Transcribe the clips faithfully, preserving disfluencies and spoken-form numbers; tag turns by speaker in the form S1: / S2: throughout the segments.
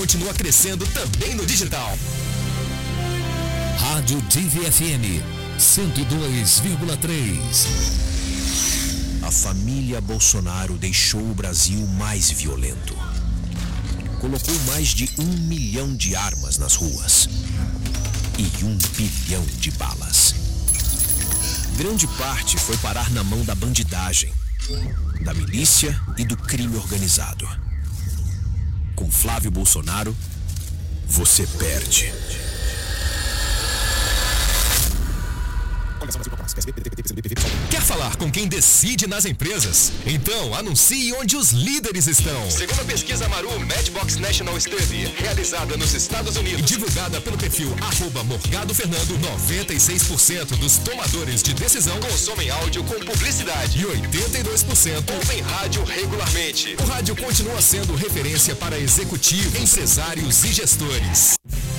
S1: continua crescendo também no digital.
S2: Rádio Divi F M cento e dois vírgula três.
S3: A família Bolsonaro deixou o Brasil mais violento. Colocou mais de um milhão de armas nas ruas e um bilhão de balas. Grande parte foi parar na mão da bandidagem, da milícia e do crime organizado. Com Flávio Bolsonaro, você perde.
S1: Quer falar com quem decide nas empresas? Então anuncie onde os líderes estão. Segundo a pesquisa Maru Madbox National Study, realizada nos Estados Unidos e divulgada pelo perfil arroba Morgado Fernando, noventa e seis por cento dos tomadores de decisão consomem áudio com publicidade e oitenta e dois por cento ouvem rádio regularmente. O rádio continua sendo referência para executivos, empresários e gestores.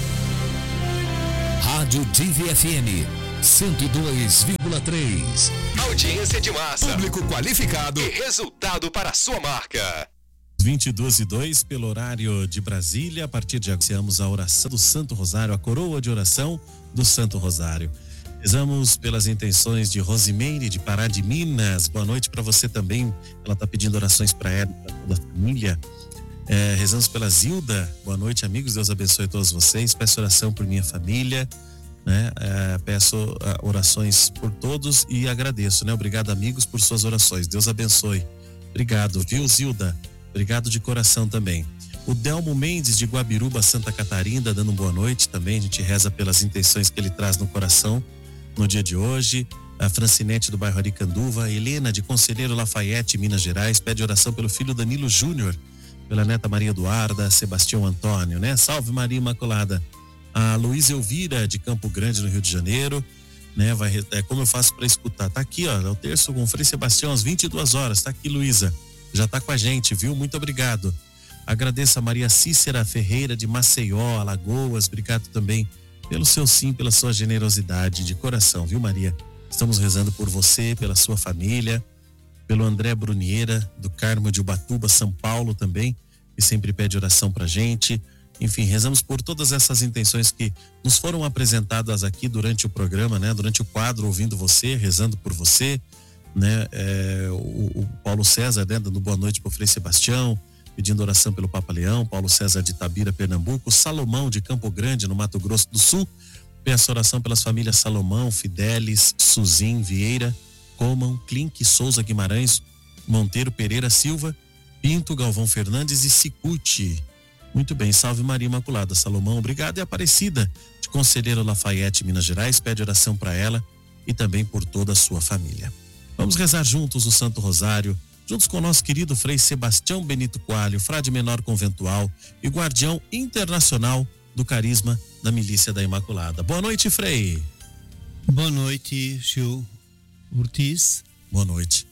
S2: Rádio Divi F M cento e dois vírgula três.
S1: Audiência de massa, público qualificado e resultado para a sua marca.
S4: vinte e dois e dois pelo horário de Brasília. A partir de agora, iniciamos a oração do Santo Rosário, a coroa de oração do Santo Rosário. Rezamos pelas intenções de Rosimeire, de Pará de Minas. Boa noite para você também. Ela está pedindo orações para ela e para toda a família. É, rezamos pela Zilda. Boa noite, amigos. Deus abençoe todos vocês. Peço oração por minha família. Né? É, peço uh, orações por todos e agradeço, né? Obrigado, amigos, por suas orações. Deus abençoe. Obrigado, viu, Zilda? Obrigado de coração também. O Delmo Mendes de Guabiruba, Santa Catarina, dando boa noite também. A gente reza pelas intenções que ele traz no coração no dia de hoje. A Francinete do bairro Aricanduva, a Helena de Conselheiro Lafayette, Minas Gerais, pede oração pelo filho Danilo Júnior, pela neta Maria Eduarda, Sebastião Antônio, né? Salve Maria Imaculada. A Luísa Elvira de Campo Grande, no Rio de Janeiro, né? Vai, é, como eu faço para escutar? Tá aqui, ó, é o terço com o Frei Sebastião às vinte e duas horas. Tá aqui, Luísa. Já tá com a gente, viu? Muito obrigado. Agradeço a Maria Cícera Ferreira de Maceió, Alagoas. Obrigado também pelo seu sim, pela sua generosidade de coração, viu, Maria? Estamos rezando por você, pela sua família, pelo André Bruniera do Carmo de Ubatuba, São Paulo também, que sempre pede oração pra gente. Enfim, rezamos por todas essas intenções que nos foram apresentadas aqui durante o programa, né? Durante o quadro Ouvindo Você, rezando por você, né? É, o, o Paulo César, né? Dando boa noite pro Frei Sebastião, pedindo oração pelo Papa Leão, Paulo César de Itabira, Pernambuco, Salomão de Campo Grande, no Mato Grosso do Sul. Peço oração pelas famílias Salomão, Fidelis, Suzin, Vieira, Coman, Klink, Souza Guimarães, Monteiro Pereira Silva, Pinto, Galvão Fernandes e Cicuti. Muito bem, salve Maria Imaculada. Salomão, obrigado. E Aparecida de Conselheiro Lafayette, Minas Gerais, pede oração para ela e também por toda a sua família. Vamos rezar juntos o Santo Rosário, juntos com o nosso querido Frei Sebastião Benito Coalho, frade menor conventual e guardião internacional do carisma da Milícia da Imaculada. Boa noite, Frei.
S5: Boa noite, Gil Ortiz.
S4: Boa noite.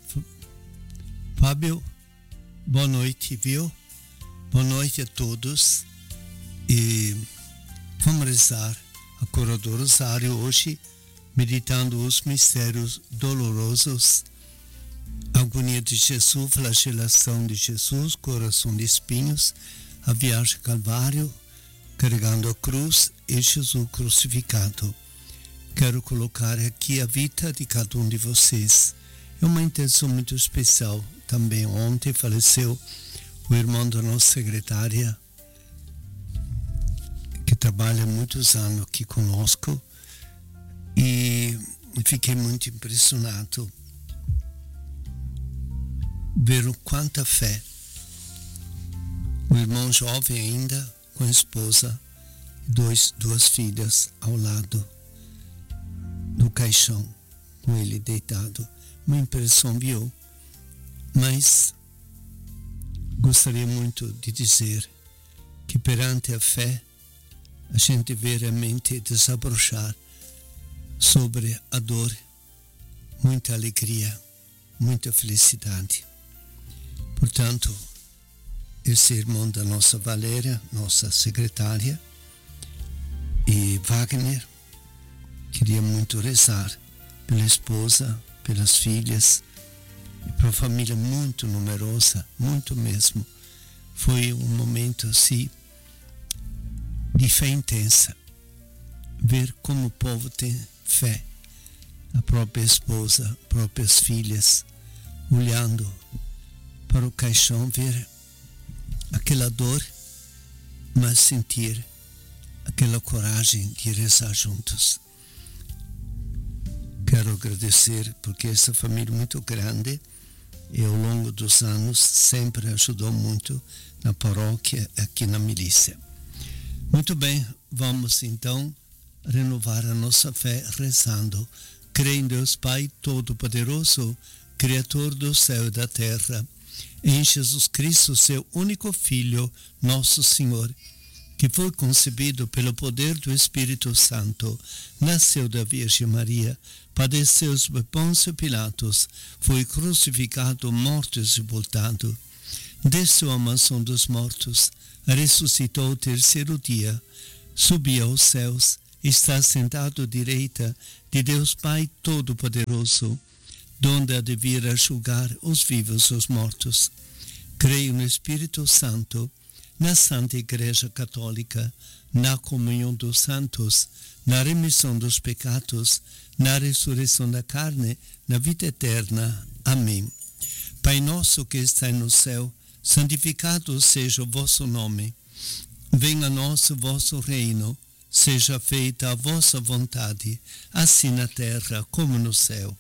S5: Fábio, boa noite, viu? Boa noite a todos. E vamos rezar a coroa do Rosário hoje, meditando os mistérios dolorosos, a agonia de Jesus, flagelação de Jesus, coração de espinhos, a viagem Calvário, carregando a cruz e Jesus crucificado. Quero colocar aqui a vida de cada um de vocês. É uma intenção muito especial. Também ontem faleceu o irmão da nossa secretária, que trabalha há muitos anos aqui conosco, e fiquei muito impressionado ver o quanta fé. O irmão jovem ainda, com a esposa, dois, duas filhas ao lado, no caixão, com ele deitado. Uma impressão, viu? Mas gostaria muito de dizer que perante a fé a gente vê realmente desabrochar sobre a dor muita alegria, muita felicidade. Portanto, esse irmão da nossa Valéria, nossa secretária, e Wagner, queria muito rezar pela esposa, pelas filhas, e para a família muito numerosa, muito mesmo. Foi um momento assim de fé intensa. Ver como o povo tem fé. A própria esposa, próprias filhas, olhando para o caixão, ver aquela dor, mas sentir aquela coragem de rezar juntos. Quero agradecer porque essa família é muito grande e ao longo dos anos sempre ajudou muito na paróquia aqui na milícia. Muito bem, vamos então renovar a nossa fé rezando. Creio em Deus Pai Todo-Poderoso, Criador do céu e da terra, em Jesus Cristo, seu único Filho, nosso Senhor, que foi concebido pelo poder do Espírito Santo, nasceu da Virgem Maria, padeceu sob Pôncio Pilatos, foi crucificado, morto e sepultado, desceu à mansão dos mortos, ressuscitou o terceiro dia, subiu aos céus, está sentado à direita de Deus Pai Todo-Poderoso, donde há de vir a julgar os vivos e os mortos. Creio no Espírito Santo, na Santa Igreja Católica, na comunhão dos santos, na remissão dos pecados, na ressurreição da carne, na vida eterna. Amém. Pai nosso que está no céu, santificado seja o vosso nome. Venha a nós o vosso reino. Seja feita a vossa vontade, assim na terra como no céu.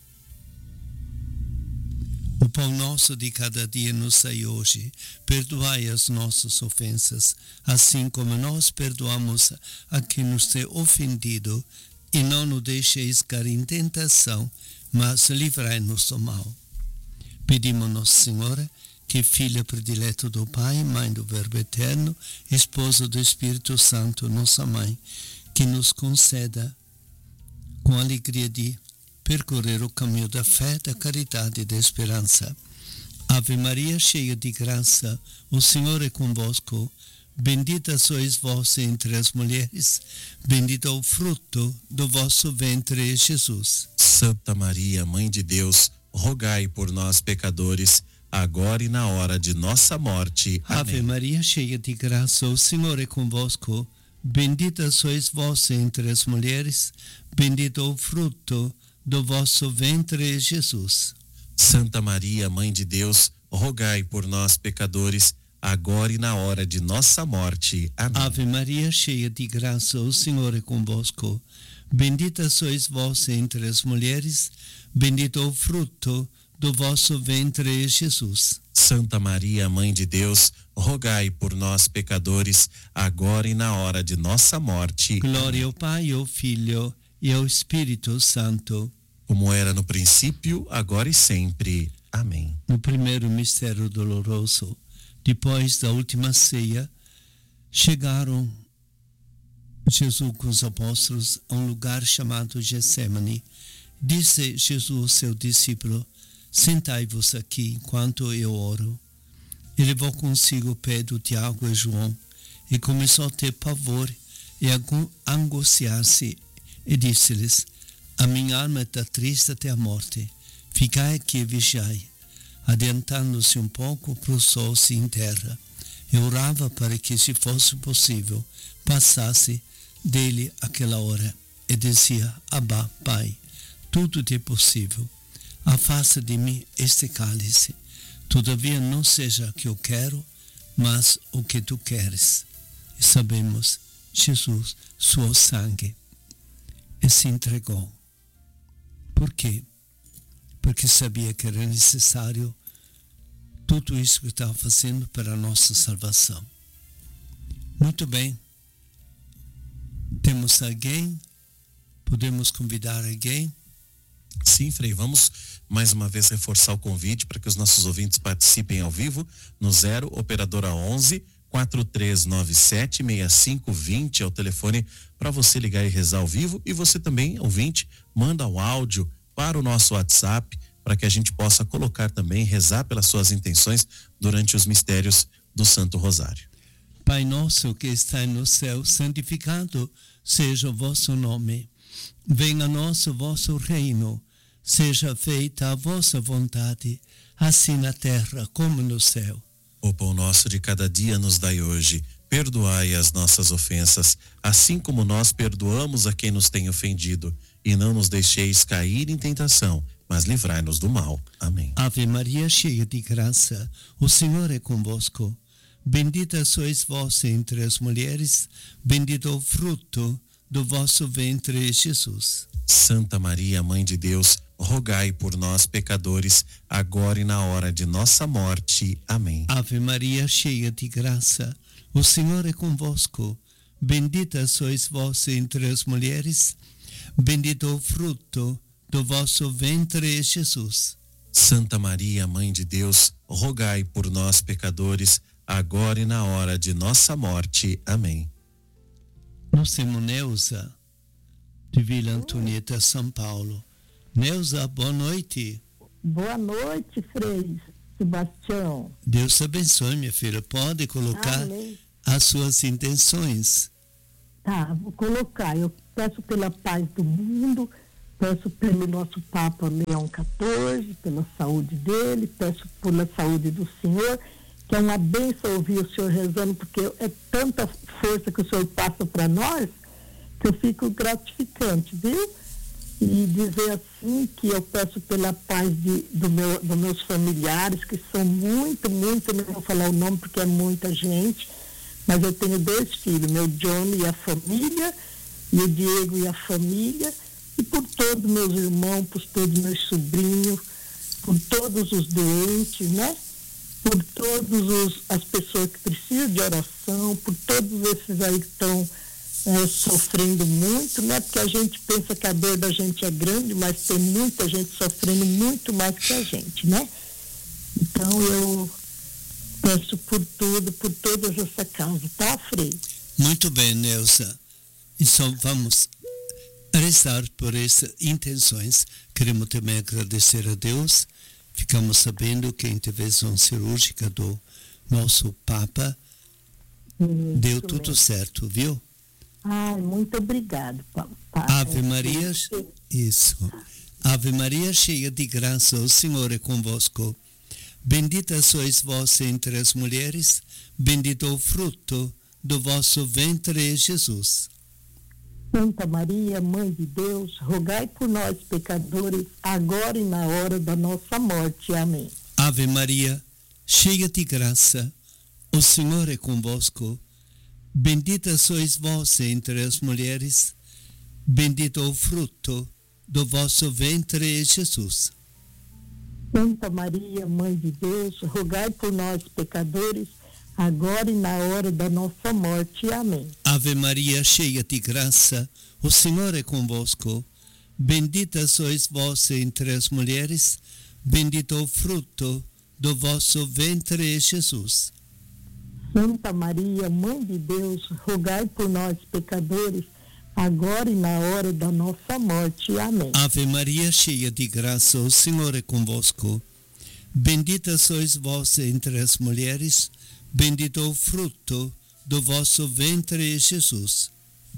S5: O pão nosso de cada dia nos dai hoje. Perdoai as nossas ofensas, assim como nós perdoamos a quem nos tem ofendido. E não nos deixeis cair em tentação, mas livrai-nos do mal. Pedimos Nossa Senhora, que filha predileta do Pai, mãe do Verbo Eterno, esposa do Espírito Santo, nossa mãe, que nos conceda com a alegria de percorrer o caminho da fé, da caridade e da esperança. Ave Maria, cheia de graça, o Senhor é convosco. Bendita sois vós entre as mulheres, bendito é o fruto do vosso ventre, Jesus.
S4: Santa Maria, Mãe de Deus, rogai por nós, pecadores, agora e na hora de nossa morte. Amém.
S5: Ave Maria, cheia de graça, o Senhor é convosco. Bendita sois vós entre as mulheres, bendito é o fruto do vosso ventre, Jesus.
S4: Santa Maria, Mãe de Deus, rogai por nós, pecadores, agora e na hora de nossa morte. Amém.
S5: Ave Maria, cheia de graça, o Senhor é convosco. Bendita sois vós entre as mulheres, bendito é o fruto do vosso ventre, Jesus.
S4: Santa Maria, Mãe de Deus, rogai por nós, pecadores, agora e na hora de nossa morte.
S5: Glória ao Pai, ao Filho e ao Espírito Santo,
S4: como era no princípio, agora e sempre. Amém.
S5: No primeiro mistério doloroso, depois da última ceia, chegaram Jesus com os apóstolos a um lugar chamado Getsemane. Disse Jesus ao seu discípulo: sentai-vos aqui enquanto eu oro. E levou consigo Pedro, Tiago e João, e começou a ter pavor e a angustiar-se, e disse-lhes: a minha alma está triste até a morte, ficai aqui e vigiai. Adiantando-se um pouco, prostrou-se em terra, e orava para que, se fosse possível, passasse dele aquela hora, e dizia: Abba, Pai, tudo te é possível. Afasta de mim este cálice. Todavia não seja o que eu quero, mas o que tu queres. E sabemos, Jesus suou sangue e se entregou. Por quê? Porque sabia que era necessário tudo isso que estava fazendo para a nossa salvação. Muito bem. Temos alguém? Podemos convidar alguém?
S4: Sim, Frei, vamos mais uma vez reforçar o convite para que os nossos ouvintes participem ao vivo no zero operadora onze, quatro três nove sete, seis cinco dois zero é o telefone para você ligar e rezar ao vivo, e você também, ouvinte, manda o áudio para o nosso WhatsApp para que a gente possa colocar também, rezar pelas suas intenções durante os mistérios do Santo Rosário.
S5: Pai nosso que está no céu, santificado seja o vosso nome. Venha a nós o vosso reino. Seja feita a vossa vontade, assim na terra como no céu.
S4: O pão nosso de cada dia nos dai hoje. perdoai as nossas ofensas, assim como nós perdoamos a quem nos tem ofendido, e não nos deixeis cair em tentação, mas livrai-nos do mal. Amém.
S5: Ave Maria, cheia de graça, o Senhor é convosco. Bendita sois vós entre as mulheres, bendito o fruto do vosso ventre, Jesus.
S4: Santa Maria, Mãe de Deus, rogai por nós, pecadores, agora e na hora de nossa morte. Amém.
S5: Ave Maria, cheia de graça, o Senhor é convosco. Bendita sois vós entre as mulheres, bendito o fruto do vosso ventre, Jesus.
S4: Santa Maria, Mãe de Deus, rogai por nós, pecadores, agora e na hora de nossa morte. Amém.
S5: Nós temos Neuza, de Vila Antonieta, São Paulo. Neuza, boa noite.
S6: Boa noite, Frei Sebastião.
S5: Deus abençoe, minha filha. Pode colocar
S6: Amém.
S5: as suas intenções.
S6: Tá, vou colocar. Eu peço pela paz do mundo, peço pelo nosso Papa Leão quatorze, pela saúde dele, peço pela saúde do Senhor, que é uma bênção ouvir o Senhor rezando, porque é tanta força que o Senhor passa para nós, que eu fico gratificante, viu? E dizer assim que eu peço pela paz de, do meu, dos meus familiares, que são muito, muito, não vou falar o nome porque é muita gente, mas eu tenho dois filhos, meu Johnny e a família, e o Diego e a família, e por todos meus irmãos, por todos meus sobrinhos, por todos os doentes, né? Por todas as pessoas que precisam de oração, por todos esses aí que estão é, sofrendo muito, né? Porque a gente pensa que a dor da gente é grande, mas tem muita gente sofrendo muito mais que a gente, né? Então eu peço por tudo, por todas essa causa, tá, Frei?
S5: Muito bem, Neuza. Então vamos rezar por essas intenções. Queremos também agradecer a Deus. Ficamos sabendo que a intervenção cirúrgica do nosso Papa
S6: Isso
S5: deu tudo
S6: mesmo.
S5: certo, viu?
S6: Ai, muito obrigado, Papa.
S5: Ave Maria, isso. Ave Maria, cheia de graça, o Senhor é convosco. Bendita sois vós entre as mulheres, bendito o fruto do vosso ventre, Jesus.
S6: Santa Maria, Mãe de Deus, rogai por nós, pecadores, agora e na hora da nossa morte. Amém.
S5: Ave Maria, cheia de graça, o Senhor é convosco. Bendita sois vós entre as mulheres, bendito o fruto do vosso ventre, Jesus.
S6: Santa Maria, Mãe de Deus, rogai por nós, pecadores, agora e na hora da nossa morte. Amém.
S5: Ave Maria, cheia de graça, o Senhor é convosco. Bendita sois vós entre as mulheres, bendito o fruto do vosso ventre, Jesus.
S6: Santa Maria, Mãe de Deus, rogai por nós, pecadores, agora e na hora da nossa morte. Amém.
S5: Ave Maria, cheia de graça, o Senhor é convosco. Bendita sois vós entre as mulheres, bendito o fruto do vosso ventre, Jesus.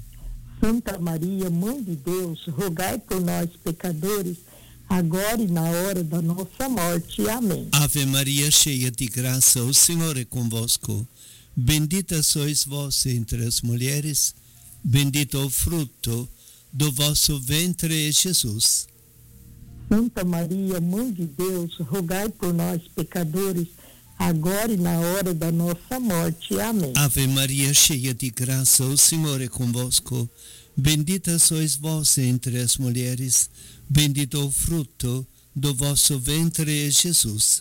S6: Santa Maria, Mãe de Deus, rogai por nós, pecadores, agora e na hora da nossa morte. Amém.
S5: Ave Maria, cheia de graça, o Senhor é convosco. Bendita sois vós entre as mulheres, bendito o fruto do vosso ventre, Jesus.
S6: Santa Maria, Mãe de Deus, rogai por nós, pecadores, agora e na hora da nossa morte. Amém.
S5: Ave Maria, cheia de graça, o Senhor é convosco. Bendita sois vós entre as mulheres, bendito o fruto do vosso ventre, Jesus.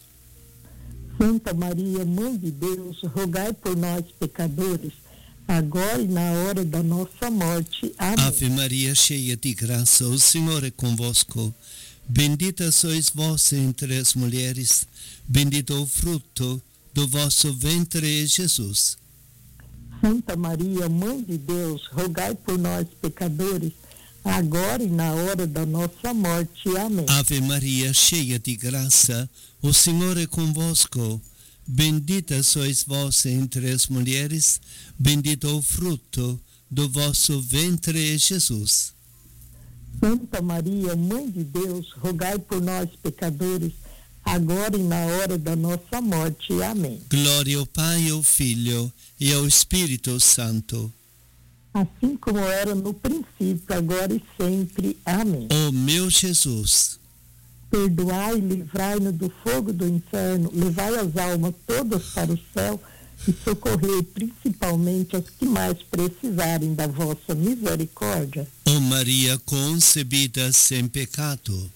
S6: Santa Maria, Mãe de Deus, rogai por nós, pecadores, agora e na hora da nossa morte. Amém.
S5: Ave Maria, cheia de graça, o Senhor é convosco. Bendita sois vós entre as mulheres, bendito o fruto do vosso ventre, Jesus.
S6: Santa Maria, Mãe de Deus, rogai por nós, pecadores, agora e na hora da nossa morte. Amém.
S5: Ave Maria, cheia de graça, o Senhor é convosco. Bendita sois vós entre as mulheres, bendito o fruto do vosso ventre, Jesus.
S6: Santa Maria, Mãe de Deus, rogai por nós, pecadores, agora e na hora da nossa morte. Amém.
S5: Glória ao Pai, ao Filho e ao Espírito Santo.
S6: Assim como era no princípio, agora e sempre. Amém.
S5: Ó meu Jesus,
S6: perdoai e livrai-nos do fogo do inferno, levai as almas todas para o céu e socorrei principalmente as que mais precisarem da vossa misericórdia.
S5: ó Maria concebida sem pecado,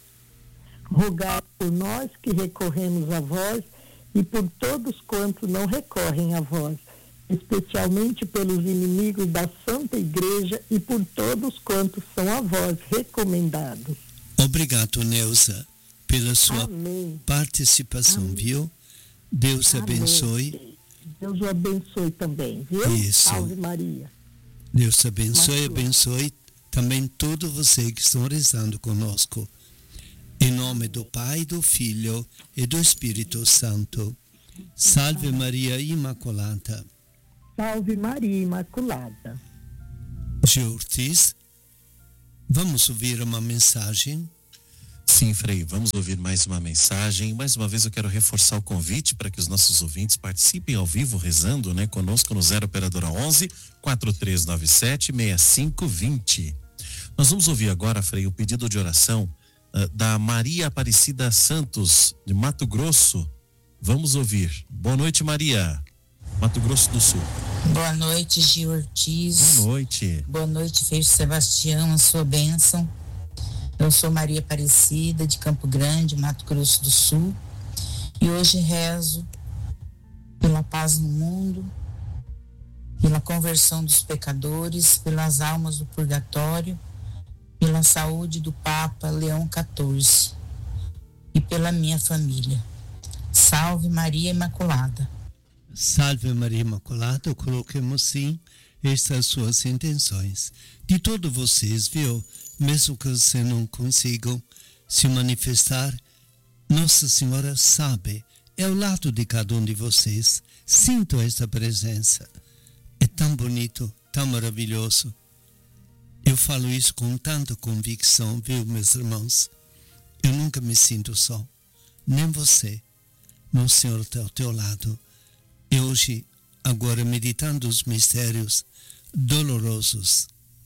S6: rogai por nós que recorremos a vós e por todos quantos não recorrem a vós, especialmente pelos inimigos da Santa Igreja e por todos quantos são a vós recomendados.
S5: Obrigado, Neuza, pela sua
S6: Amém.
S5: participação,
S6: Amém.
S5: viu? Deus
S6: Amém.
S5: abençoe.
S6: Deus o abençoe também, viu?
S5: Isso.
S6: Salve Maria.
S5: Deus abençoe,
S6: Amém.
S5: abençoe também todos vocês que estão rezando conosco. Em nome do Pai, do Filho e do Espírito Santo. Salve Maria Imaculada.
S6: Salve Maria Imaculada.
S5: Gil Ortiz, vamos ouvir uma mensagem.
S4: Sim, Frei, vamos ouvir mais uma mensagem. Mais uma vez eu quero reforçar o convite para que os nossos ouvintes participem ao vivo rezando, né, conosco no zero operadora onze, quatro três nove sete, seis cinco dois zero. Nós vamos ouvir agora, Frei, o pedido de oração uh, da Maria Aparecida Santos, de Mato Grosso. Vamos ouvir. Boa noite, Maria. Mato Grosso do Sul.
S7: Boa noite, Gil Ortiz.
S4: Boa noite.
S7: Boa noite, Frei Sebastião, a sua bênção. Eu sou Maria Aparecida, de Campo Grande, Mato Grosso do Sul. E hoje rezo pela paz no mundo, pela conversão dos pecadores, pelas almas do purgatório, pela saúde do Papa Leão quatorze e pela minha família. Salve Maria Imaculada.
S5: Salve Maria Imaculada, coloquemos sim estas suas intenções. De todos vocês, viu? Mesmo que vocês não consigam se manifestar, Nossa Senhora sabe, é ao lado de cada um de vocês. Sinto esta presença. É tão bonito, tão maravilhoso. Eu falo isso com tanta convicção, viu, meus irmãos? Eu nunca me sinto só, nem você. Nosso Senhor está ao teu lado. E hoje, agora meditando os mistérios dolorosos,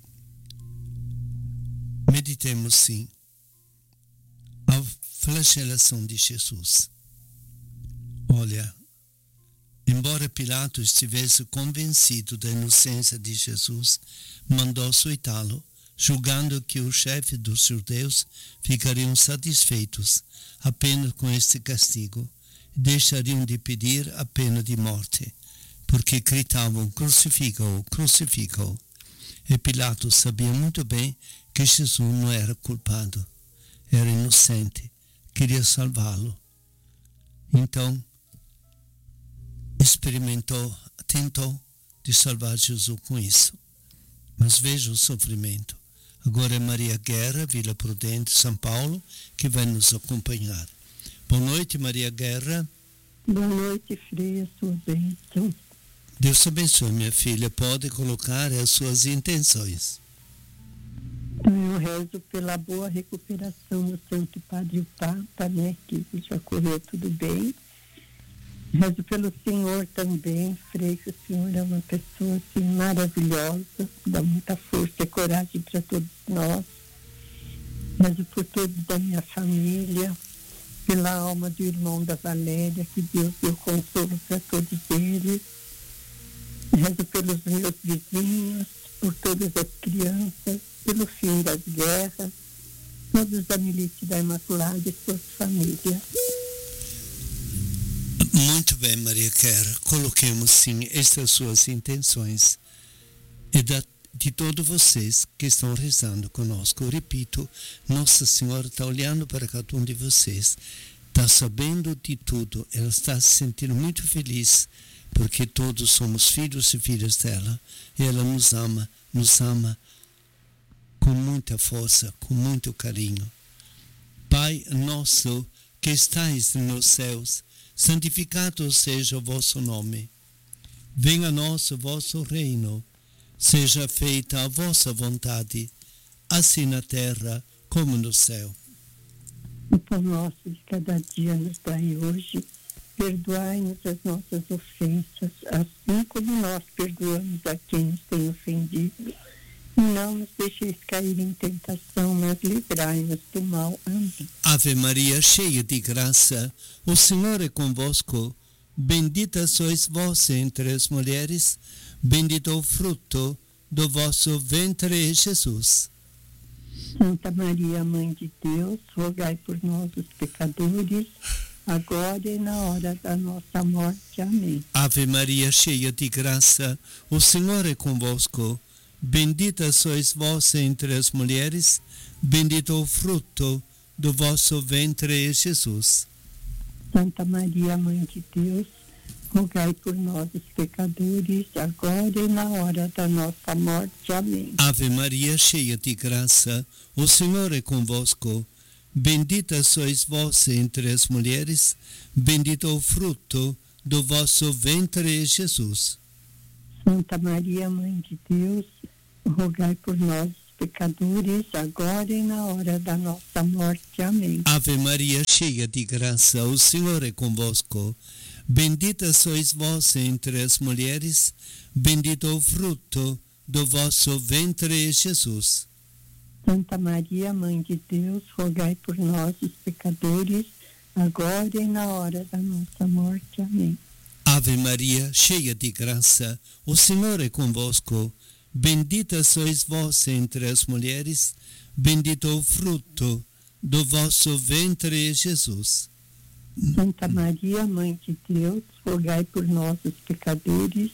S5: meditemos sim a flagelação de Jesus. Olha, embora Pilatos estivesse convencido da inocência de Jesus, mandou açoitá-lo, julgando que os chefes dos judeus ficariam satisfeitos apenas com este castigo e deixariam de pedir a pena de morte, porque gritavam: crucifica-o, crucifica-o. E Pilatos sabia muito bem que Jesus não era culpado, era inocente, queria salvá-lo. Então, experimentou, tentou de salvar Jesus com isso. Mas veja o sofrimento. Agora é Maria Guerra, Vila Prudente, São Paulo, que vai nos acompanhar. Boa noite, Maria Guerra.
S6: Boa noite, Frei, a sua bênção.
S5: Deus te abençoe, minha filha. Pode colocar as suas intenções.
S6: Eu rezo pela boa recuperação do Santo Padre o Papa, né, que já correu tudo bem. Rezo pelo Senhor também, Frei, que o Senhor é uma pessoa assim, maravilhosa, dá muita força e coragem para todos nós. Rezo por todos da minha família, pela alma do irmão da Valéria, que Deus deu consolo para todos eles. Rezo pelos meus vizinhos, por todas as crianças, pelo fim das guerras, todos da milícia da Imaculada e suas famílias.
S5: Muito bem, Maria Guerra. Coloquemos sim estas suas intenções. E da, de todos vocês que estão rezando conosco, eu repito, Nossa Senhora está olhando para cada um de vocês, está sabendo de tudo, ela está se sentindo muito feliz, porque todos somos filhos e filhas dela, e ela nos ama, nos ama com muita força, com muito carinho. Pai nosso que estais nos céus, santificado seja o vosso nome. Venha a nós o vosso reino, seja feita a vossa vontade, assim na terra como no céu.
S6: O pão nosso de cada dia nos dai hoje. Perdoai-nos as nossas ofensas, assim como nós perdoamos a quem nos tem ofendido. E não nos deixeis cair em tentação, mas livrai-nos do mal. Amém.
S5: Ave Maria, cheia de graça, o Senhor é convosco. Bendita sois vós entre as mulheres, bendito o fruto do vosso ventre, Jesus.
S6: Santa Maria, Mãe de Deus, rogai por nós, os pecadores, agora e na hora da nossa morte. Amém.
S5: Ave Maria, cheia de graça, o Senhor é convosco. Bendita sois vós entre as mulheres, bendito o fruto do vosso ventre, Jesus.
S6: Santa Maria, Mãe de Deus, rogai por nós, os pecadores, agora e na hora da nossa morte. Amém.
S5: Ave Maria, cheia de graça, o Senhor é convosco. Bendita sois vós entre as mulheres, bendito o fruto do vosso ventre, Jesus.
S6: Santa Maria, Mãe de Deus, rogai por nós, pecadores, agora e na hora da nossa morte. Amém.
S5: Ave Maria, cheia de graça, o Senhor é convosco. Bendita sois vós entre as mulheres, bendito o fruto do vosso ventre, Jesus.
S6: Santa Maria, Mãe de Deus, rogai por nós, os pecadores, agora e na hora da nossa morte. Amém.
S5: Ave Maria, cheia de graça, o Senhor é convosco. Bendita sois vós entre as mulheres, bendito o fruto do vosso ventre, Jesus.
S6: Santa Maria, Mãe de Deus, rogai por nós, os pecadores,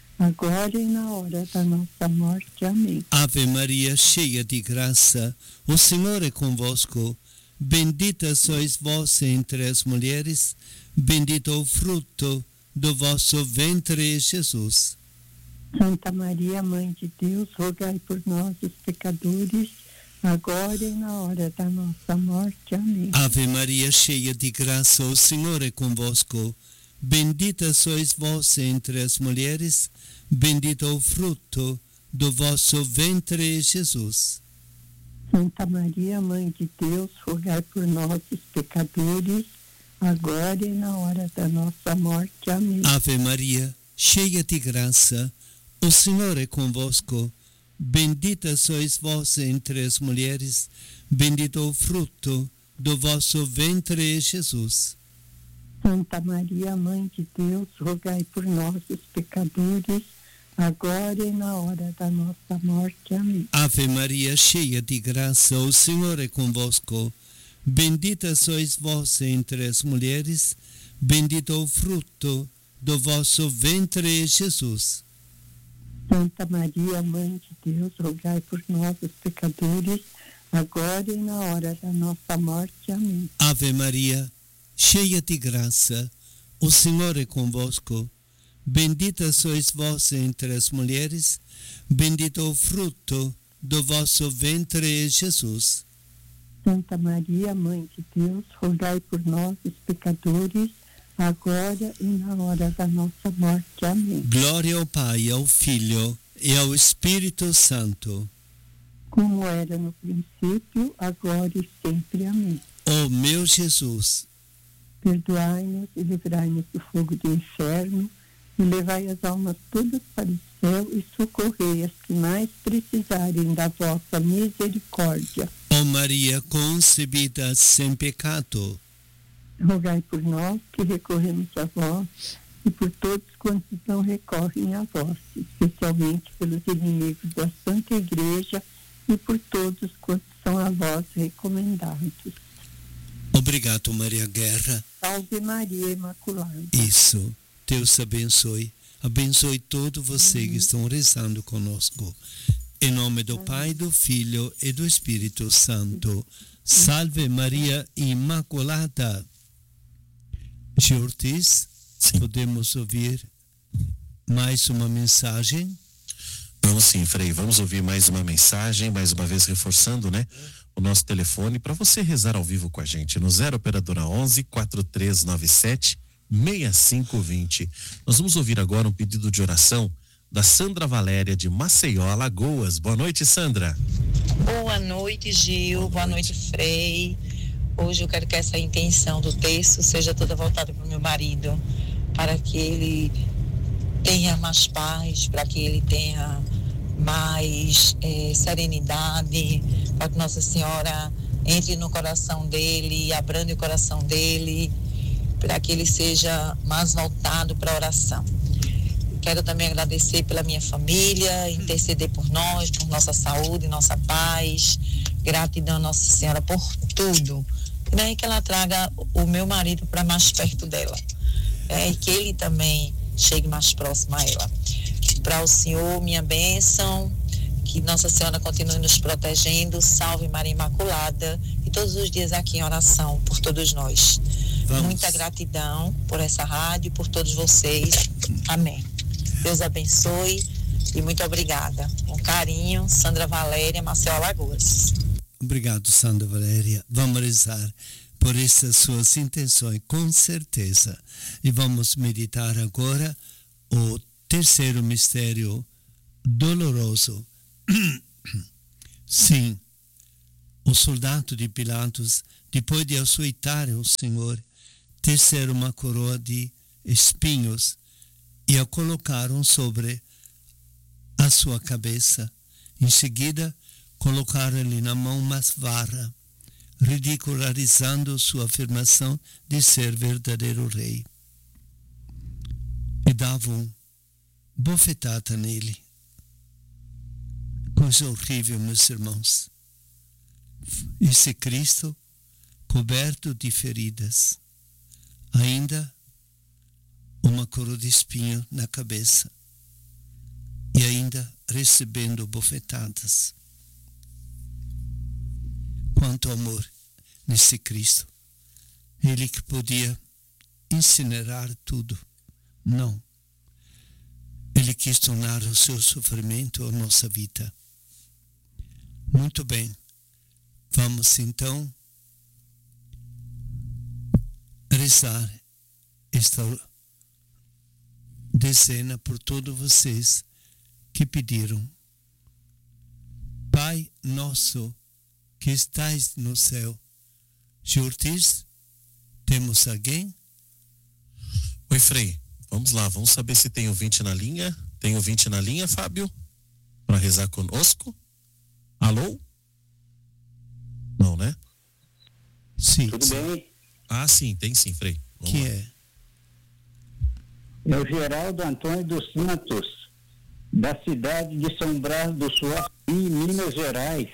S6: agora e na hora da nossa morte. Amém.
S5: Ave Maria, cheia de graça, o Senhor é convosco. Bendita sois vós entre as mulheres, bendito o fruto do vosso ventre, Jesus.
S6: Santa Maria, Mãe de Deus, rogai por nós, os pecadores, agora e na hora da nossa morte. Amém.
S5: Ave Maria, cheia de graça, o Senhor é convosco. Bendita sois vós entre as mulheres, bendito o fruto do vosso ventre, Jesus.
S6: Santa Maria, Mãe de Deus, rogai por nós, os pecadores, agora e na hora da nossa morte. Amém.
S5: Ave Maria, cheia de graça, o Senhor é convosco. Bendita sois vós entre as mulheres, bendito o fruto do vosso ventre, Jesus.
S6: Santa Maria, Mãe de Deus, rogai por nós, os pecadores, agora e na hora da nossa morte. Amém.
S5: Ave Maria, cheia de graça, o Senhor é convosco. Bendita sois vós entre as mulheres, bendito o fruto do vosso ventre, Jesus.
S6: Santa Maria, Mãe de Deus, rogai por nós, os pecadores, agora e na hora da nossa morte. Amém.
S5: Ave Maria, cheia de graça, o Senhor é convosco. Bendita sois vós entre as mulheres, bendito o fruto do vosso ventre, Jesus.
S6: Santa Maria, Mãe de Deus, rogai por nós, os pecadores, agora e na hora da nossa morte. Amém.
S5: Glória ao Pai, ao Filho e ao Espírito Santo.
S6: Como era no princípio, agora e sempre. Amém.
S5: Ó meu Jesus,
S6: perdoai-nos e livrai-nos do fogo do inferno, e levai as almas todas para o céu e socorrei as que mais precisarem da vossa misericórdia.
S5: Ó Maria concebida sem pecado,
S6: rogai por nós que recorremos a vós e por todos quantos não recorrem a vós, especialmente pelos inimigos da Santa Igreja e por todos quantos são a vós recomendados.
S5: Obrigado, Maria Guerra.
S6: Salve Maria Imaculada.
S5: Isso. Deus abençoe. Abençoe todos vocês que estão rezando conosco. Em nome do Pai, do Filho e do Espírito Santo. Salve Maria Imaculada. Gil Ortiz, podemos ouvir mais uma mensagem?
S4: Vamos sim, Frei. Vamos ouvir mais uma mensagem, mais uma vez reforçando, né? O nosso telefone para você rezar ao vivo com a gente no zero operadora onze, quatro três nove sete, seis cinco dois zero. Nós vamos ouvir agora um pedido de oração da Sandra Valéria de Maceió, Alagoas. Boa noite, Sandra.
S8: Boa noite, Gil. Boa noite, Boa noite Frei.
S7: Hoje eu quero que essa intenção do texto seja toda voltada para o meu marido, para que ele tenha mais paz, para que ele tenha mais é, serenidade, para que Nossa Senhora entre no coração dele, abrande o coração dele, para que ele seja mais voltado para a oração. Quero também agradecer pela minha família, interceder por nós, por nossa saúde, nossa paz. Gratidão a Nossa Senhora por tudo. Né? E que ela traga o meu marido para mais perto dela. É, e que ele também chegue mais próximo a ela. Para o Senhor, minha bênção. Que Nossa Senhora continue nos protegendo. Salve Maria Imaculada. E todos os dias aqui em oração por todos nós. Vamos. Muita gratidão por essa rádio, por todos vocês. Amém. Deus abençoe e muito obrigada. Com carinho, Sandra Valéria, Maceió, Alagoas.
S5: Obrigado, Sandra Valéria. Vamos rezar por essas suas intenções, com certeza. E vamos meditar agora o terceiro mistério doloroso. Sim, o soldado de Pilatos, depois de açoitar o Senhor, teceram uma coroa de espinhos e a colocaram sobre a sua cabeça. Em seguida, colocaram-lhe na mão uma vara, ridicularizando sua afirmação de ser verdadeiro rei. E davam bofetada nele. Coisa horrível, meus irmãos. Esse Cristo, coberto de feridas, ainda uma coroa de espinho na cabeça e ainda recebendo bofetadas. Quanto amor nesse Cristo. Ele que podia incinerar tudo. Não. Ele quis tornar o seu sofrimento a nossa vida. Muito bem. Vamos então rezar esta dezena por todos vocês que pediram. Pai nosso que estais no céu. Ortiz, temos alguém?
S4: Oi, Frei. Vamos lá, vamos saber se tem ouvinte na linha. Tem ouvinte na linha, Fábio? Para rezar conosco? Alô? Não, né?
S5: Sim.
S8: Tudo bem?
S4: Ah, sim, tem sim, Frei. Vamos
S5: que
S4: lá.
S5: é?
S8: É o Geraldo Antônio dos Santos, da cidade de São Brás do Sul, em Minas Gerais.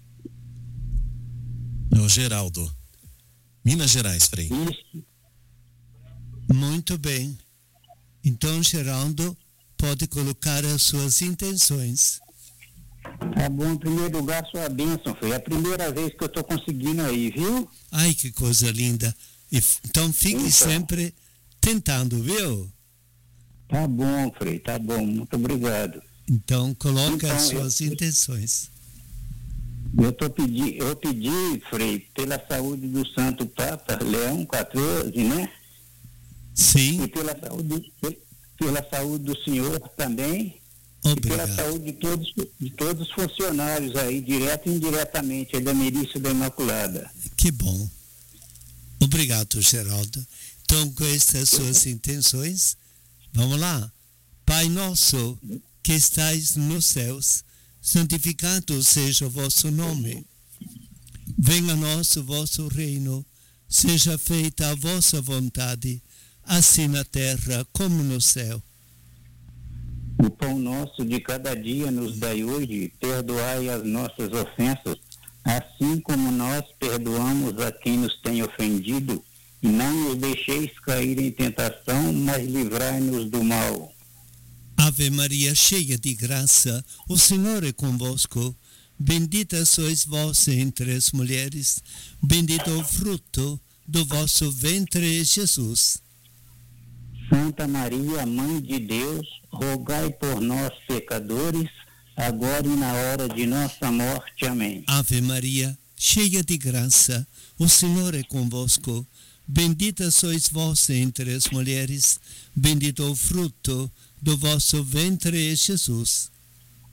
S4: É o Geraldo. Minas Gerais, Frei.
S8: Isso.
S5: Muito bem. Então, Geraldo, pode colocar as suas intenções.
S8: Tá bom, em primeiro lugar, sua bênção, foi a primeira vez que eu estou conseguindo aí, viu?
S5: Ai, que coisa linda. E, então, fique
S8: Então.
S5: sempre tentando, viu?
S8: Tá bom, Frei, tá bom, muito obrigado.
S5: Então, coloca
S8: Então,
S5: as suas
S8: eu-
S5: intenções.
S8: Eu, tô pedi, eu pedi, Frei, pela saúde do Santo Papa Leão quatorze, né?
S5: Sim,
S8: E pela saúde, pela saúde do senhor também. E pela
S5: obrigado.
S8: saúde de todos, de todos os funcionários aí, direto e indiretamente, aí da Milícia da Imaculada.
S5: Que bom. Obrigado, Geraldo. Então, com estas suas intenções, vamos lá. Pai nosso, que estais nos céus, santificado seja o vosso nome. Venha a nós o vosso reino, seja feita a vossa vontade, assim na terra como no céu.
S8: O pão nosso de cada dia nos dai hoje, perdoai as nossas ofensas, assim como nós perdoamos a quem nos tem ofendido, e não nos deixeis cair em tentação, mas livrai-nos do mal.
S5: Ave Maria, cheia de graça, o Senhor é convosco. Bendita sois vós entre as mulheres, bendito o fruto do vosso ventre, Jesus.
S8: Santa Maria, Mãe de Deus, rogai por nós, pecadores, agora e na hora de nossa morte. Amém.
S5: Ave Maria, cheia de graça, o Senhor é convosco. Bendita sois vós entre as mulheres, bendito o fruto do vosso ventre, Jesus.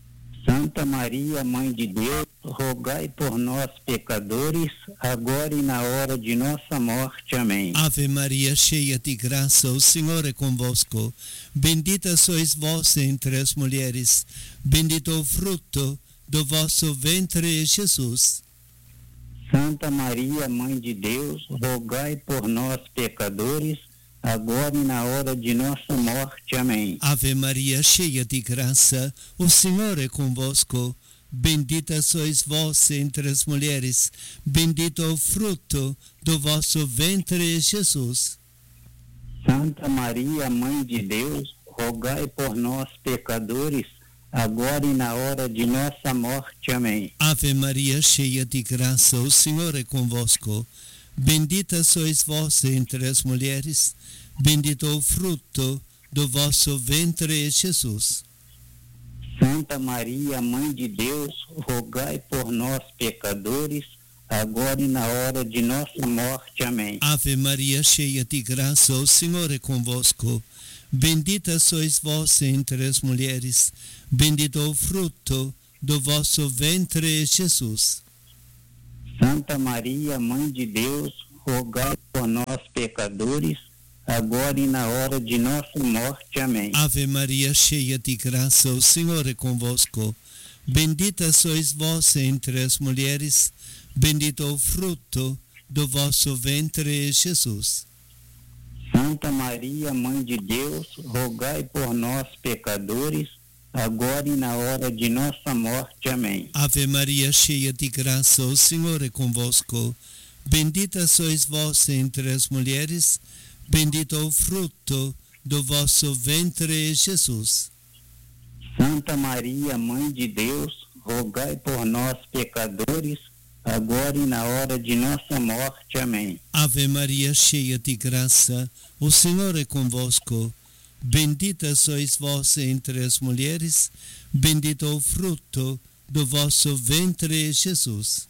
S8: Santa Maria, Mãe de Deus, rogai por nós, pecadores, agora e na hora de nossa morte. Amém.
S5: Ave Maria, cheia de graça, o Senhor é convosco. Bendita sois vós entre as mulheres, bendito o fruto do vosso ventre, Jesus.
S8: Santa Maria, Mãe de Deus, rogai por nós, pecadores, agora e na hora de nossa morte. Amém.
S5: Ave Maria, cheia de graça, o Senhor é convosco. Bendita sois vós entre as mulheres, bendito o fruto do vosso ventre, Jesus.
S8: Santa Maria, Mãe de Deus, rogai por nós, pecadores, agora e na hora de nossa morte. Amém.
S5: Ave Maria, cheia de graça, o Senhor é convosco. Bendita sois vós entre as mulheres, bendito o fruto do vosso ventre, Jesus.
S8: Santa Maria, Mãe de Deus, rogai por nós, pecadores, agora e na hora de nossa morte. Amém.
S5: Ave Maria, cheia de graça, o Senhor é convosco. Bendita sois vós entre as mulheres, bendito o fruto do vosso ventre, Jesus.
S8: Santa Maria, Mãe de Deus, rogai por nós, pecadores, agora e na hora de nossa morte. Amém.
S5: Ave Maria, cheia de graça, o Senhor é convosco. Bendita sois vós entre as mulheres, bendito o fruto do vosso ventre, Jesus.
S8: Santa Maria, Mãe de Deus, rogai por nós, pecadores, agora e na hora de nossa morte. Amém.
S5: Ave Maria, cheia de graça, o Senhor é convosco. Bendita sois vós entre as mulheres, bendito o fruto do vosso ventre, Jesus.
S8: Santa Maria, Mãe de Deus, rogai por nós, pecadores, agora e na hora de nossa morte. Amém.
S5: Ave Maria, cheia de graça, o Senhor é convosco. Bendita sois vós entre as mulheres, bendito o fruto do vosso ventre, Jesus.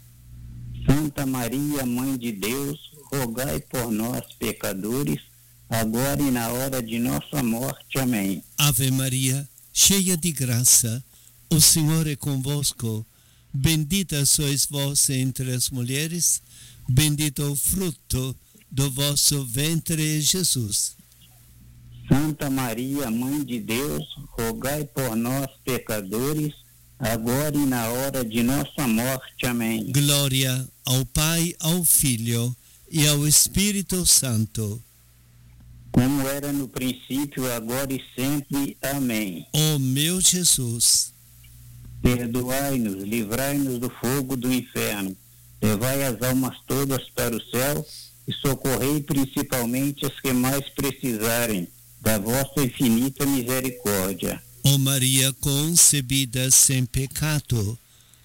S8: Santa Maria, Mãe de Deus, rogai por nós, pecadores, agora e na hora de nossa morte. Amém.
S5: Ave Maria, cheia de graça, o Senhor é convosco. Bendita sois vós entre as mulheres, bendito o fruto do vosso ventre, Jesus.
S8: Santa Maria, Mãe de Deus, rogai por nós, pecadores, agora e na hora de nossa morte. Amém.
S5: Glória ao Pai, ao Filho e ao Espírito Santo.
S8: Como era no princípio, agora e sempre. Amém.
S5: Ó meu Jesus,
S8: perdoai-nos, livrai-nos do fogo do inferno, levai as almas todas para o céu e socorrei principalmente as que mais precisarem da vossa infinita misericórdia.
S5: Ó Maria concebida sem pecado,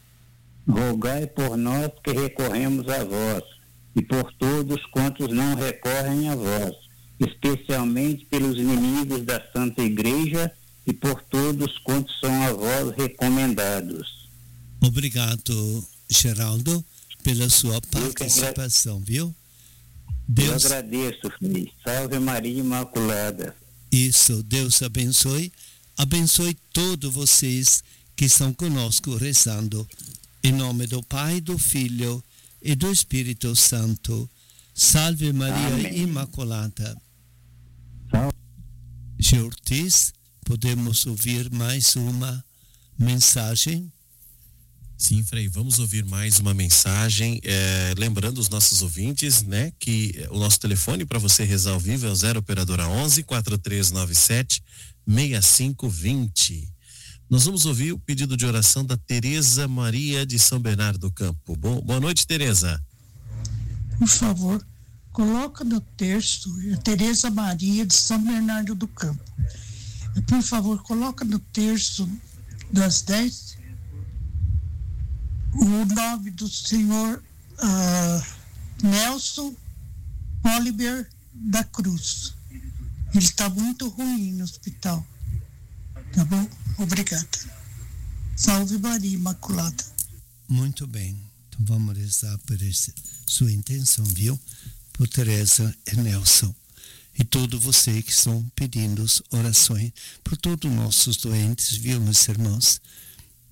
S8: rogai por nós que recorremos a vós e por todos quantos não recorrem a vós, especialmente pelos inimigos da Santa Igreja e por todos quantos são a vós recomendados.
S5: Obrigado, Geraldo, pela sua participação, viu?
S8: Deus... Eu agradeço, filho. Salve Maria Imaculada.
S5: Isso, Deus abençoe. Abençoe todos vocês que estão conosco rezando. Em nome do Pai, do Filho e do Espírito Santo. Salve Maria Amém. Imaculada.
S8: Salve.
S5: Ortiz, podemos ouvir mais uma mensagem?
S4: Sim, Frei, vamos ouvir mais uma mensagem, é, lembrando os nossos ouvintes, né, que o nosso telefone para você rezar ao vivo é o zero operadora onze, quatro três nove sete, seis cinco dois zero. Nós vamos ouvir o pedido de oração da Tereza Maria de São Bernardo do Campo. Bom, boa noite, Tereza.
S9: Por favor, coloca no texto a Tereza Maria de São Bernardo do Campo. Por favor, coloca no texto das dez o nome do senhor uh, Nelson Oliver da Cruz. Ele está muito ruim no hospital. Tá bom? Obrigada. Salve Maria Imaculada.
S5: Muito bem. Então vamos rezar por essa sua intenção, viu? Por Teresa e Nelson. E todos vocês que estão pedindo orações por todos os nossos doentes, viu, meus irmãos?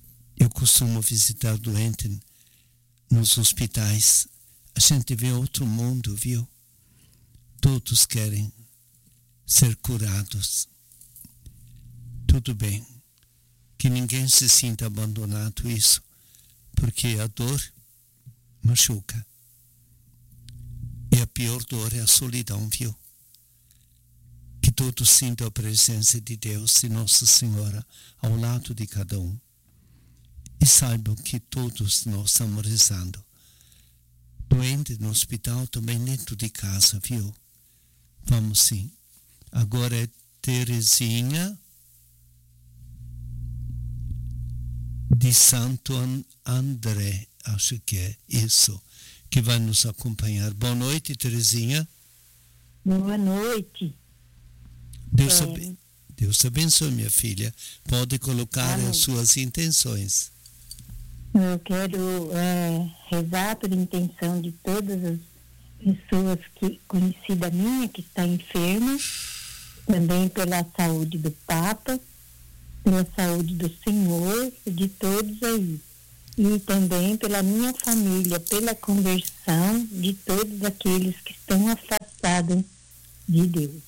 S5: costumo visitar doentes nos hospitais. A gente vê outro mundo, viu? Todos querem ser curados. Tudo bem. Que ninguém se sinta abandonado, isso. Porque a dor machuca. E a pior dor é a solidão, viu? Que todos sintam a presença de Deus e Nossa Senhora ao lado de cada um. E saibam que todos nós estamos rezando. Doente no hospital, também dentro de casa, viu? Vamos sim. Agora é Terezinha de Santo André, acho que é isso, que vai nos acompanhar. Boa noite, Terezinha.
S6: Boa noite.
S5: Deus,
S6: é...
S5: abe... Deus abençoe, minha filha. Pode colocar
S6: Amém.
S5: as suas intenções.
S6: Eu quero é, rezar por intenção de todas as pessoas que, conhecida minha, que está enferma, também pela saúde do Papa, pela saúde do Senhor, de todos aí. E também pela minha família, pela conversão de todos aqueles que estão afastados de Deus.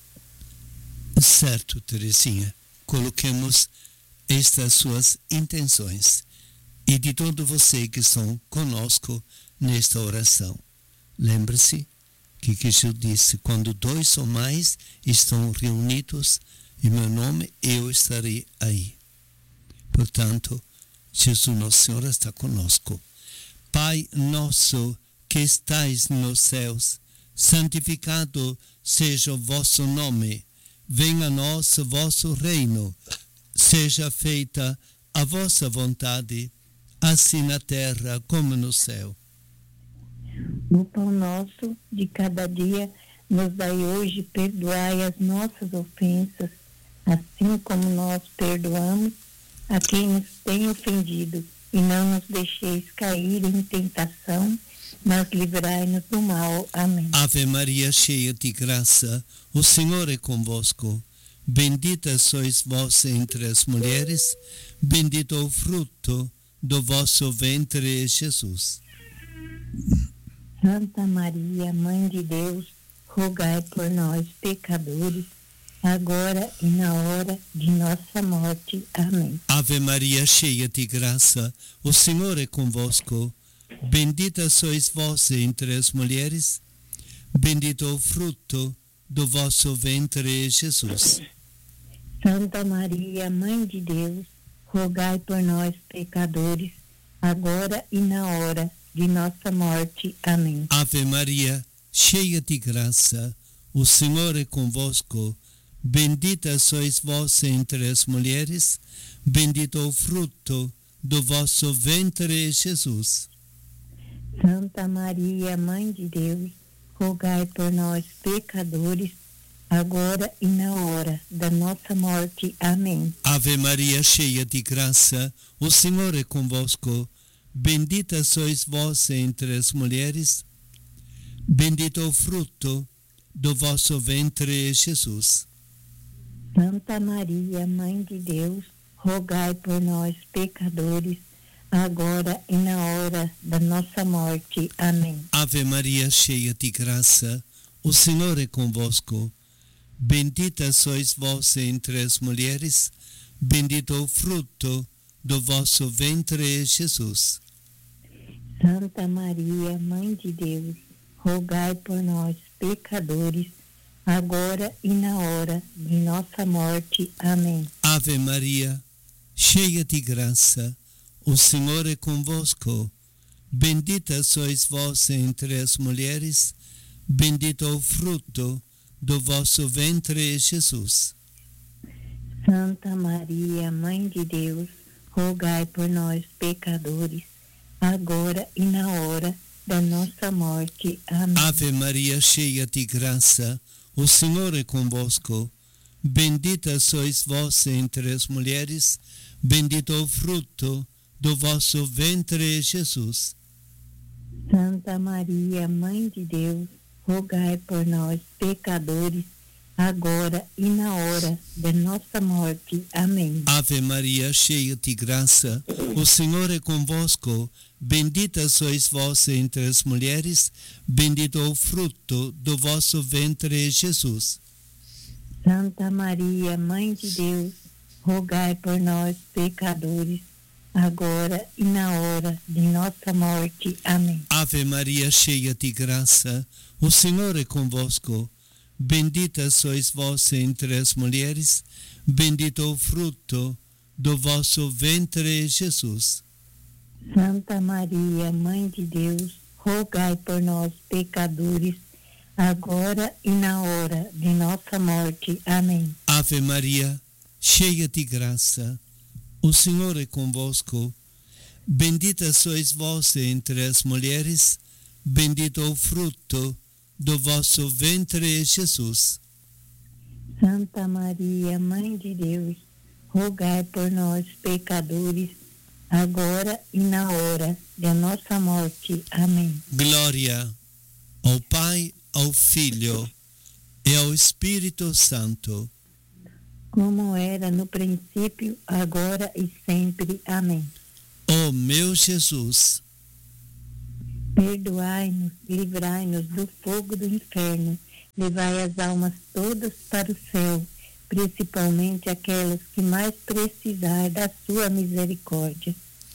S5: Certo, Terezinha. Coloquemos estas suas intenções. E de todo você que estão conosco nesta oração. Lembre-se que Jesus disse, quando dois ou mais estão reunidos em meu nome, eu estarei aí. Portanto, Jesus Nosso Senhor está conosco. Pai nosso que estais nos céus, santificado seja o vosso nome. Venha a nós o vosso reino. Seja feita a vossa vontade, assim na terra como no céu.
S6: O pão nosso de cada dia nos dai hoje, perdoai as nossas ofensas, assim como nós perdoamos a quem nos tem ofendido, e não nos deixeis cair em tentação, mas livrai-nos do mal. Amém.
S5: Ave Maria, cheia de graça, o Senhor é convosco. Bendita sois vós entre as mulheres, bendito o fruto do vosso ventre, Jesus.
S6: Santa Maria, Mãe de Deus, rogai por nós, pecadores, agora e na hora de nossa morte. Amém.
S5: Ave Maria, cheia de graça, o Senhor é convosco. Bendita sois vós entre as mulheres, bendito o fruto do vosso ventre, Jesus.
S6: Santa Maria, Mãe de Deus, rogai por nós, pecadores, agora e na hora de nossa morte. Amém.
S5: Ave Maria, cheia de graça, o Senhor é convosco. Bendita sois vós entre as mulheres, bendito o fruto do vosso ventre, Jesus.
S6: Santa Maria, Mãe de Deus, rogai por nós, pecadores, agora e na hora da nossa morte. Amém.
S5: Ave Maria, cheia de graça, o Senhor é convosco. Bendita sois vós entre as mulheres, bendito o fruto do vosso ventre, Jesus.
S6: Santa Maria, Mãe de Deus, rogai por nós, pecadores, agora e na hora da nossa morte. Amém.
S5: Ave Maria, cheia de graça, o Senhor é convosco. Bendita sois vós entre as mulheres, bendito o fruto do vosso ventre, Jesus.
S6: Santa Maria, Mãe de Deus, rogai por nós, pecadores, agora e na hora de nossa morte. Amém.
S5: Ave Maria, cheia de graça, o Senhor é convosco. Bendita sois vós entre as mulheres, bendito o fruto do vosso ventre, Jesus.
S6: Santa Maria, Mãe de Deus, rogai por nós, pecadores, agora e na hora da nossa morte. Amém.
S5: Ave Maria, cheia de graça, o Senhor é convosco. Bendita sois vós entre as mulheres, bendito o fruto do vosso ventre, Jesus.
S6: Santa Maria, Mãe de Deus, rogai por nós, pecadores, agora e na hora da nossa morte. Amém.
S5: Ave Maria, cheia de graça, o Senhor é convosco. Bendita sois vós entre as mulheres, bendito é o fruto do vosso ventre, Jesus.
S6: Santa Maria, Mãe de Deus, rogai por nós, pecadores, agora e na hora de nossa morte. Amém.
S5: Ave Maria, cheia de graça, o Senhor é convosco. Bendita sois vós entre as mulheres, bendito é o fruto do vosso ventre, Jesus.
S6: Santa Maria, Mãe de Deus, rogai por nós, pecadores, agora e na hora de nossa morte. Amém.
S5: Ave Maria, cheia de graça, o Senhor é convosco. Bendita sois vós entre as mulheres, bendito é o fruto do vosso ventre, Jesus.
S6: Santa Maria, Mãe de Deus, rogai por nós, pecadores, agora e na hora da nossa morte. Amém.
S5: Glória ao Pai, ao Filho e ao Espírito Santo,
S6: como era no princípio, agora e sempre. Amém.
S5: Ó meu Jesus,
S6: perdoai-nos, livrai-nos do fogo do inferno, levai as almas todas para o céu, principalmente aquelas que mais precisar da sua misericórdia.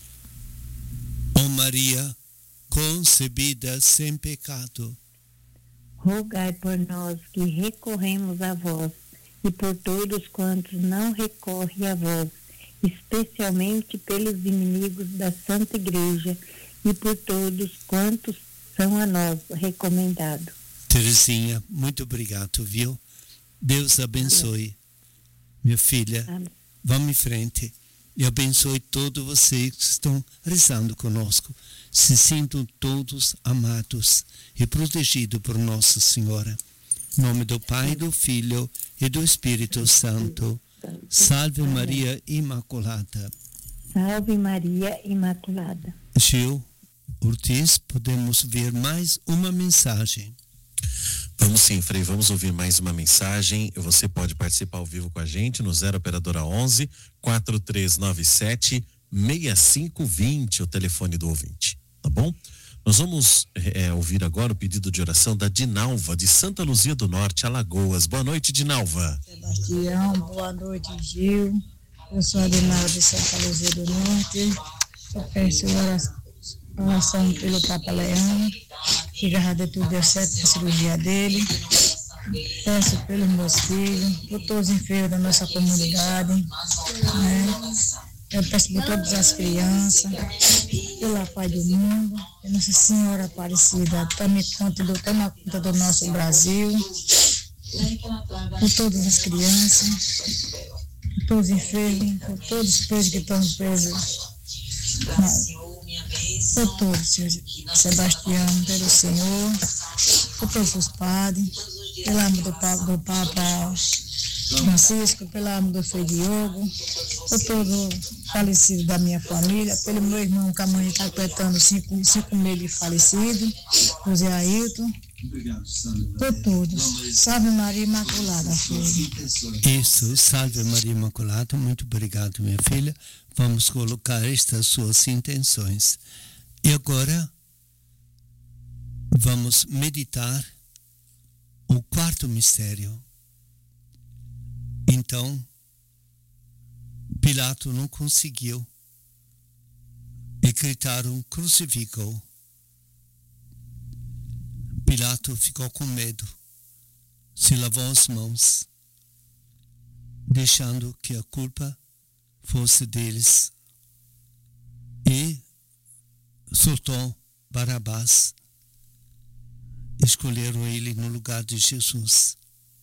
S5: Ó Maria, concebida sem pecado,
S6: rogai por nós que recorremos a vós e por todos quantos não recorrem a vós, especialmente pelos inimigos da Santa Igreja e por todos quantos são a nós recomendados.
S5: Terezinha, muito obrigado, viu? Deus abençoe. Amém. Minha filha, Amém. Vamos em frente e abençoe todos vocês que estão rezando conosco. Se sintam todos amados e protegidos por Nossa Senhora. Em nome do Pai, do Filho e do Espírito Santo. Salve Maria Imaculada.
S6: Salve Maria Imaculada.
S5: Gil Ortiz, podemos ver mais uma mensagem.
S4: Vamos sim, Frei, vamos ouvir mais uma mensagem. Você pode participar ao vivo com a gente no zero operadora onze, quatro três nove sete, seis cinco dois zero, o telefone do ouvinte, tá bom? Nós vamos é, ouvir agora o pedido de oração da Dinalva, de Santa Luzia do Norte, Alagoas. Boa noite, Dinalva.
S10: Sebastião, boa noite, Gil. Eu sou a Dinalva de Santa Luzia do Norte. Eu peço oração, oração pelo Papa Leão, que graças a Deus deu certo na cirurgia dele. Peço pelos meus filhos, por todos os enfermos da nossa comunidade, né? Eu peço por todas as crianças, pela paz do mundo, que Nossa Senhora Aparecida tome conta do, tome conta do nosso Brasil, por todas as crianças, por todos os enfermos, por todos os presos que estão presos, por todos, Senhor Sebastião, pelo Senhor, por todos os padres, pelo amor do Papa, do Papa Francisco, pelo amor do Frei Diogo, por todo falecido da minha família, pelo meu irmão que a mãe está completando cinco, cinco meses de falecido, José Ailton, por todos. Salve Maria Imaculada, filha.
S5: Isso, salve Maria Imaculada, muito obrigado, minha filha. Vamos colocar estas suas intenções. E agora, vamos meditar o quarto mistério. Então, Pilato não conseguiu e gritaram: crucificou. Pilato ficou com medo, se lavou as mãos, deixando que a culpa fosse deles, e soltou Barabás. Escolheram ele no lugar de Jesus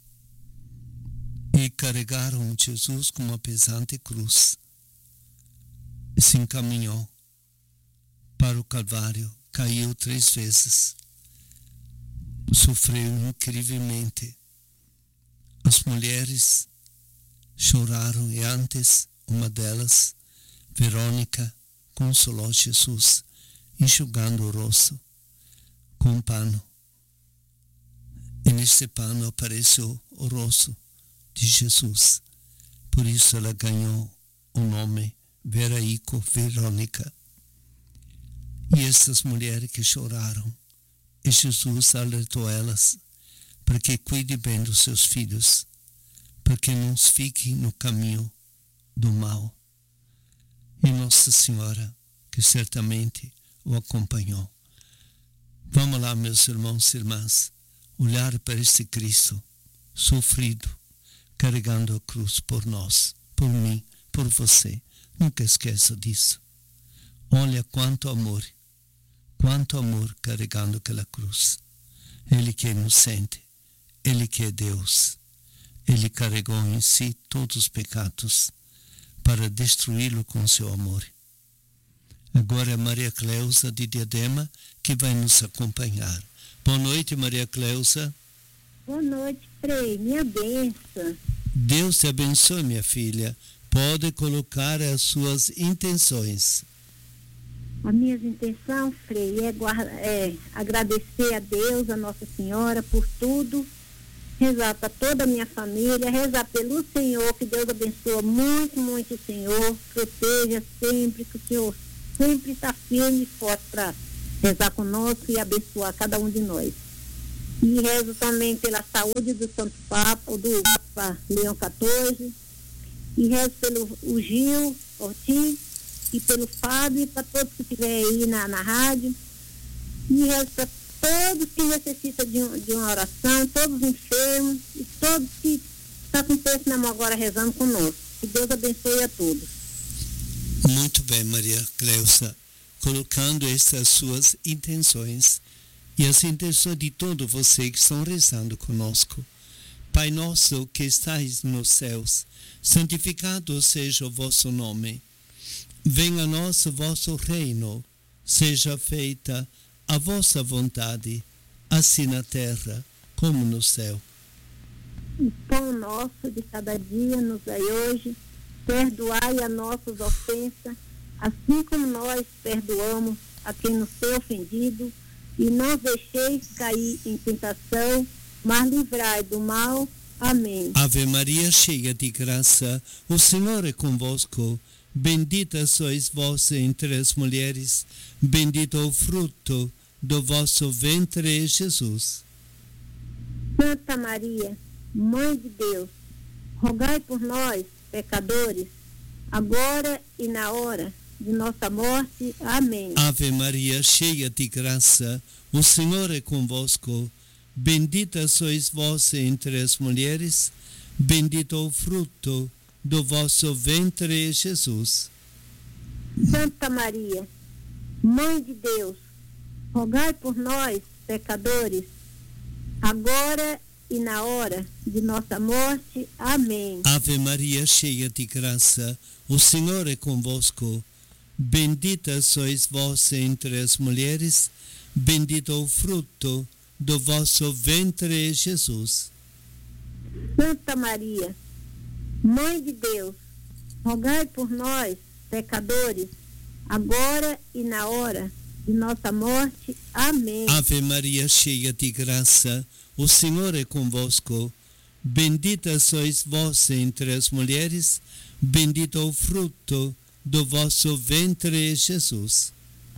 S5: e carregaram Jesus com uma pesante cruz e se encaminhou para o Calvário. Caiu três vezes, sofreu incrivelmente. As mulheres choraram e antes uma delas, Verônica, consolou Jesus, enxugando o rosto com um pano. E nesse pano apareceu o rosto de Jesus. Por isso ela ganhou o nome Veraico Verônica. E essas mulheres que choraram, e Jesus alertou elas para que cuide bem dos seus filhos, para que não fiquem no caminho do mal. E Nossa Senhora, que certamente o acompanhou. Vamos lá, meus irmãos e irmãs, olhar para este Cristo sofrido, carregando a cruz por nós, por mim, por você. Nunca esqueça disso. Olha quanto amor, quanto amor carregando aquela cruz. Ele que é inocente, Ele que é Deus. Ele carregou em si todos os pecados para destruí-lo com seu amor. Agora é Maria Cleusa de Diadema que vai nos acompanhar. Boa noite, Maria Cleusa.
S11: Boa noite, Frei. Minha bênção.
S5: Deus te abençoe, minha filha. Pode colocar as suas intenções.
S11: A minha intenção, Frei, é, guarda, é agradecer a Deus, a Nossa Senhora, por tudo. Rezar para toda a minha família, rezar pelo Senhor, que Deus abençoe muito, muito o Senhor, proteja sempre, que o Senhor sempre está firme e forte para rezar conosco e abençoar cada um de nós. E rezo também pela saúde do Santo Papa, do Papa Leão quatorze, e rezo pelo o Gil Ortiz, e pelo Fábio, e para todos que estiverem aí na, na rádio, e rezo para todos que necessitam de, um, de uma oração, todos os enfermos, e todos que estão com peso na mão agora rezando conosco. Que Deus abençoe a todos.
S5: Muito bem, Maria Cleusa, colocando essas suas intenções e as intenções de todos vocês que estão rezando conosco. Pai nosso que estais nos céus, santificado seja o vosso nome. Venha a nós o vosso reino, seja feita a vossa vontade, assim na terra como no céu.
S11: O pão nosso de cada dia nos dai hoje, perdoai as nossas ofensas, assim como nós perdoamos a quem nos tem ofendido, e não deixeis cair em tentação, mas livrai do mal. Amém.
S5: Ave Maria, cheia de graça, o Senhor é convosco. Bendita sois vós entre as mulheres, bendito o fruto do vosso ventre, Jesus.
S11: Santa Maria, Mãe de Deus, rogai por nós, pecadores, agora e na hora de nossa morte. Amém.
S5: Ave Maria, cheia de graça, o Senhor é convosco. Bendita sois vós entre as mulheres, bendito o fruto do vosso ventre, Jesus.
S11: Santa Maria, Mãe de Deus, rogai por nós, pecadores, agora e na hora de nossa morte. Amém.
S5: Ave Maria, cheia de graça, o Senhor é convosco. Bendita sois vós entre as mulheres, bendito o fruto do vosso ventre, Jesus.
S11: Santa Maria, Mãe de Deus, rogai por nós, pecadores, agora e na hora de nossa morte. Amém.
S5: Ave Maria, cheia de graça, o Senhor é convosco. Bendita sois vós entre as mulheres, bendito o fruto do vosso ventre, Jesus.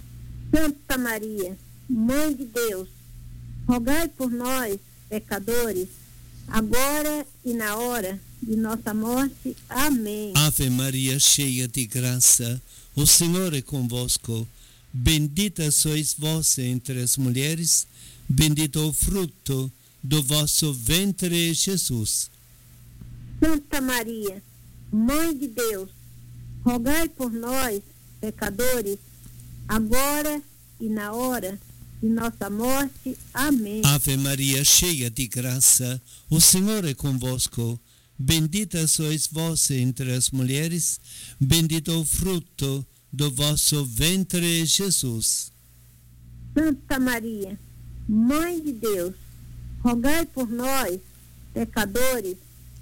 S11: Santa Maria, Mãe de Deus, rogai por nós, pecadores, agora e na hora de nossa morte. Amém.
S5: Ave Maria, cheia de graça, o Senhor é convosco. Bendita sois vós entre as mulheres, bendito o fruto do vosso ventre, Jesus.
S11: Santa Maria, Mãe de Deus, rogai por nós, pecadores, agora e na hora de nossa morte. Amém.
S5: Ave Maria, cheia de graça, o Senhor é convosco. Bendita sois vós entre as mulheres, bendito o fruto do vosso ventre, Jesus.
S11: Santa Maria, Mãe de Deus, rogai por nós, pecadores,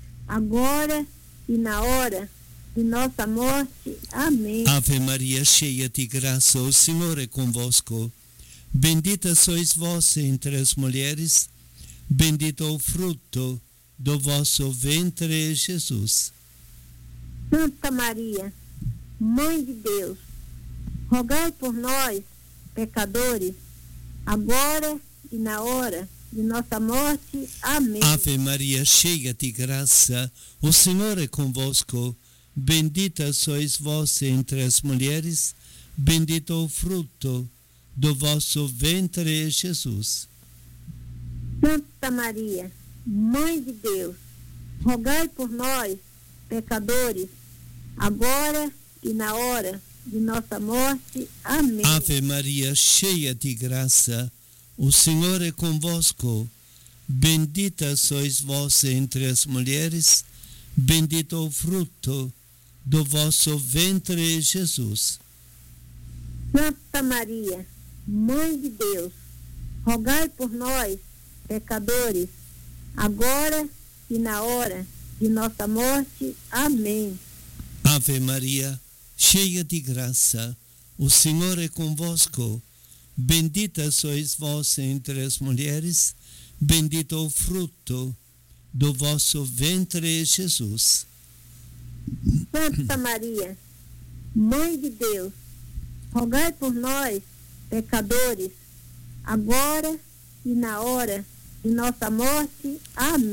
S11: agora e na hora de nossa morte. Amém.
S5: Ave Maria, cheia de graça, o Senhor é convosco. Bendita sois vós entre as mulheres, bendito o fruto do vosso ventre, Jesus.
S11: Santa Maria, Mãe de Deus, rogai por nós, pecadores, agora e na hora de nossa morte. Amém.
S5: Ave Maria, cheia de graça, o Senhor é convosco. Bendita sois vós entre as mulheres, bendito o fruto do vosso ventre, Jesus.
S11: Santa Maria, Mãe de Deus, rogai por nós, pecadores, agora e na hora de nossa morte. Amém.
S5: Ave Maria, cheia de graça, o Senhor é convosco. Bendita sois vós entre as mulheres, bendito o fruto do vosso ventre, Jesus.
S11: Santa Maria, Mãe de Deus, rogai por nós, pecadores, agora e na hora de nossa morte. Amém.
S5: Ave Maria, cheia de graça, o Senhor é convosco. Bendita sois vós entre as mulheres, bendito o fruto do vosso ventre, Jesus.
S11: Santa Maria, Mãe de Deus, rogai por nós, pecadores, agora e na hora de nossa morte. Amém.